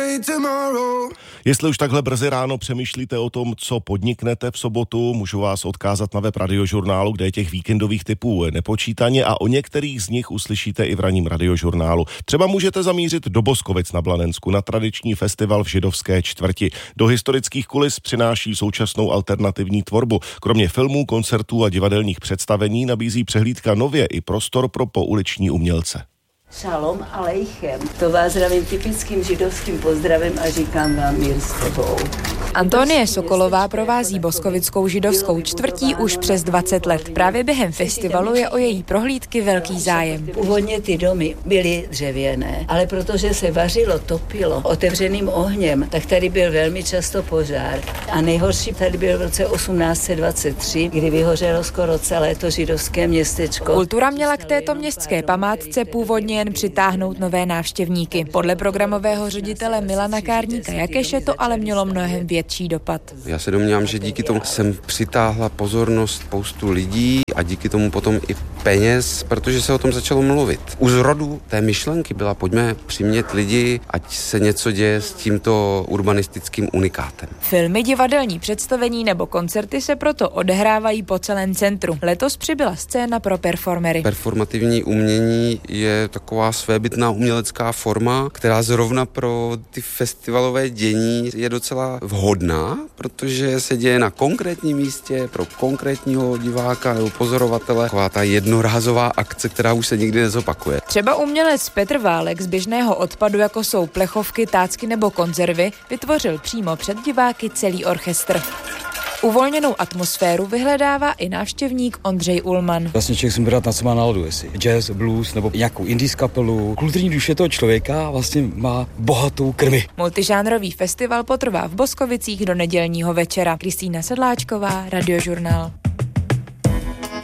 Jestli už takhle brzy ráno přemýšlíte o tom, co podniknete v sobotu, můžu vás odkázat na web Radiožurnálu, kde je těch víkendových typů nepočítaně a o některých z nich uslyšíte i v ranním Radiožurnálu. Třeba můžete zamířit do Boskovic na Blanensku na tradiční festival v židovské čtvrti. Do historických kulis přináší současnou alternativní tvorbu. Kromě filmů, koncertů a divadelních představení nabízí přehlídka nově i prostor pro pouliční umělce. Šalom alejchem. To vás zdravím typickým židovským pozdravem a říkám vám mír s tebou. Antonie Sokolová provází boskovickou židovskou čtvrtí už přes 20 let. Právě během festivalu je o její prohlídky velký zájem. Původně ty domy byly dřevěné, ale protože se vařilo, topilo otevřeným ohněm, tak tady byl velmi často požár. A nejhorší tady byl v roce 1823, kdy vyhořelo skoro celé to židovské městečko. Kultura měla k této městské památce původně jen přitáhnout nové návštěvníky. Podle programového ředitele Milana Kárníka Jakeše to ale mělo mnohem větší dopad. Já se domnívám, že díky tomu jsem přitáhla pozornost spoustu lidí a díky tomu potom i peněz, protože se o tom začalo mluvit. U zrodu té myšlenky byla, pojďme přimět lidi, ať se něco děje s tímto urbanistickým unikátem. Filmy, divadelní představení nebo koncerty se proto odehrávají po celém centru. Letos přibyla scéna pro performery. Performativní umění je taková svébytná umělecká forma, která zrovna pro ty festivalové dění je docela vhodná, protože se děje na konkrétním místě pro konkrétního diváka nebo pozorovatele. Taková ta jednorázová akce, která už se nikdy nezopakuje. Třeba umělec Petr Válek z běžného odpadu, jako jsou plechovky, tácky nebo konzervy, vytvořil přímo před diváky celý orchestr. Uvolněnou atmosféru vyhledává i návštěvník Ondřej Ulman. Vlastně člověk si vybrat, na co má náladu, jestli jazz, blues nebo nějakou indie kapelu. Kulturní duše toho člověka vlastně má bohatou krmi. Multižánrový festival potrvá v Boskovicích do nedělního večera. Kristýna Sedláčková, Radiožurnál.